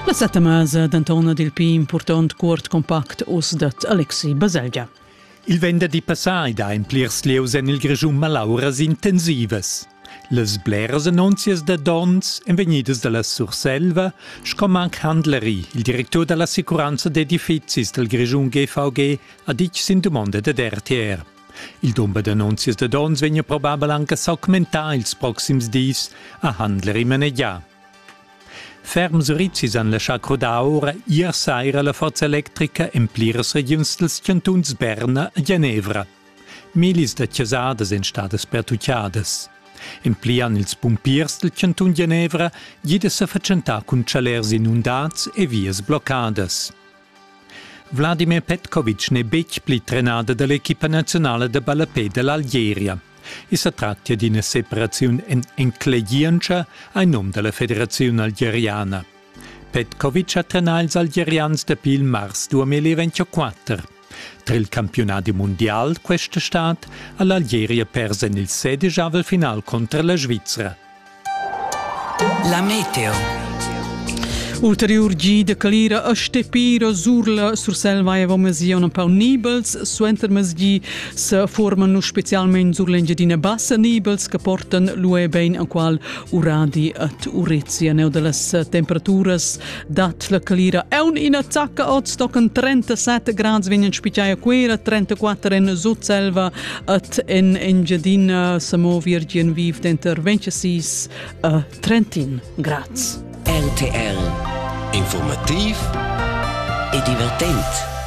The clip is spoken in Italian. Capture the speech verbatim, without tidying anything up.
La settimana d'Antona del Pi important cort compact us dat Alexi Baselgia. Il venerdì passai da impliers lieus en il grigiun malauras intensivas. Les bleras annunzias da dons envenidas de la Surselva, scomanc Handleri, il direttore della sicuranza d'edificis del grigiun G V G, ha dic sin domanda de R T R. Il domba d'annunzias da dons vegna probabel anche s'augmentar ils proxims dis a Handleri manegia. Ferms rizis han lascià crodà ora ier saira la forza elettrica in pliras regions dels cantuns Berna e Ginevra. Milis de chiasadas en stadas pertucciadas. In pli han ils pumpiers del cantun Ginevra gides a facentà cun chalers inundats e vias bloccadas. Vladimir Petkovic ne bec pli trenada dell'equipa nazionale de ballapè dell'Algeria. E si tratta di una separazione in enclegiancia a nome della Federazione Algeriana. Petkovic ha trenato gli algerians da il marzo duemilaventiquattro. Tra il campionato mondiale quest'estate, l'Algeria perse nel sedici al finale contro la Svizzera. La meteo. Ulterior gi de calira a stepira surla surselva e vomasion un pau nibels, suenter masgi se forman nu specialment sur l'engedina bassa nibels che portan lue bein a qual uradi at urizia. Neu de las temperaturas dat la calira è un in attacca od stocken trentasette grads venien spiciaia quera, trentaquattro in Surselva at in engedina samo virgin viv denter ventisei a trentin grads. R T R. Informativ e divertent.